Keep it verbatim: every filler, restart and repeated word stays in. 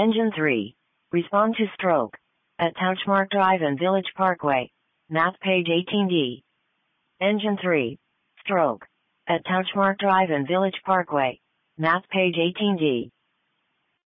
Engine three. Respond to stroke. At Touchmark Drive and Village Parkway. Map page eighteen D. Engine three. Stroke. At Touchmark Drive and Village Parkway. Map page eighteen D.